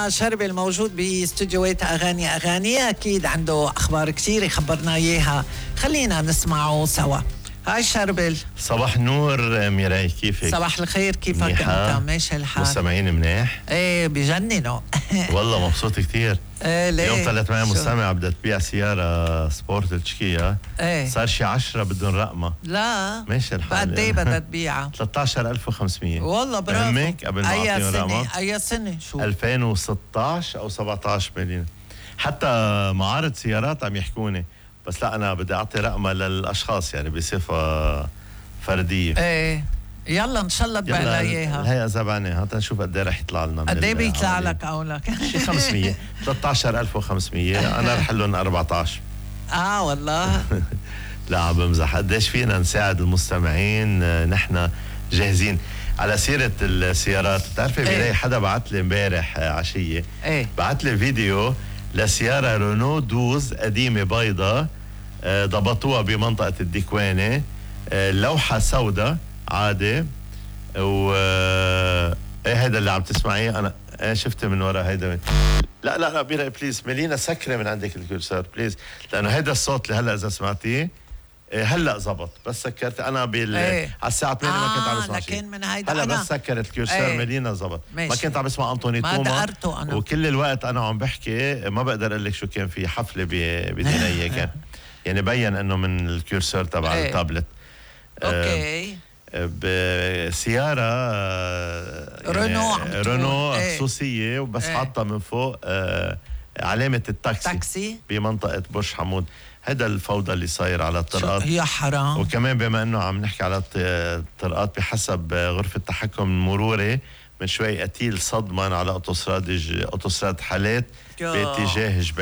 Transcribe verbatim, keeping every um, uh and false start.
معنا شربل الموجود باستوديوهات أغاني أغاني، أكيد عنده أخبار كتير يخبرنا إياها، خلينا نسمعه سوا. هاي شربل. صباح النور ميراي، كيفك؟ صباح الخير، كيفك انت؟ ماشي الحال؟ مستمعين منيح؟ ايه بجننوا. والله مبسوط كتير. ايه ليه؟ اليوم طلعت معي مستمعة بدها تبيع سيارة سبورت تشكيها. ايه صار شي عشرة بدون رقمة. لا ماشي الحال. قد ايه بدها تبيعها؟ ثلاثة عشر ألف وخمسمية. والله برافو. فهمك قبل ما اعطيهم رقمة. اي سنة شو؟ ألفين وستة عشر او سبعة عشر مليون. حتى معارض سيارات عم يحكوني، بس لا انا بدي اعطي رقمه للاشخاص يعني بصفه فرديه. ايه يلا ان شاء الله تبيع لها اياها. هي زبانه حتى نشوف قد ايه رح يطلع لنا. قد ايه بيطلع لك قولك؟ شي خمسمية. ثلاثة عشر ألف وخمسمية. انا رح لهم أربعة عشر. اه والله. لا عم بمزح. قديش فينا نساعد المستمعين، نحن جاهزين. على سيره السيارات، بتعرفي ايه؟ بلاقي حدا بعت لي امبارح عشيه، ايه بعت لي فيديو لسيارة رونو دوز قديمة بيضة، ضبطوها بمنطقة الديكوانة، لوحة سوداء عادي، و ايه هيدا اللي عم تسمعيه؟ انا ايه شفت من ورا هيدا. لا لا لا بيرا بليز ميلينا سكري من عندك الكرسور بليز، لانه هيدا الصوت اللي هلا اذا سمعتيه هلا زبط، بس سكرت انا بال ايه؟ على الساعه ثمانية آه ما كنت عم بسمع شيء. لكن من هيدا هلا أنا بس سكرت الكرسور ايه؟ ميلينا زبط. ماشي. ما كنت عم بسمع انطوني ما توما، دقرته انا، وكل الوقت انا عم بحكي ما بقدر اقول لك شو كان في حفله بدينيه كان يعني بين انه من الكرسور تبع ايه؟ التابلت. اوكي. بسياره يعني رونو رونو ايه؟ خصوصيه، وبس ايه؟ حاطه من فوق علامه التاكسي تاكسي بمنطقه برج حمود. هذا الفوضى اللي صاير على الطرقات، يا حرام. وكمان بما انه عم نحكي على الطرقات، بحسب غرفه التحكم المروري من شوي قتيل صدما على اوتوستراد اوتوستراد حالات باتجاه جبال.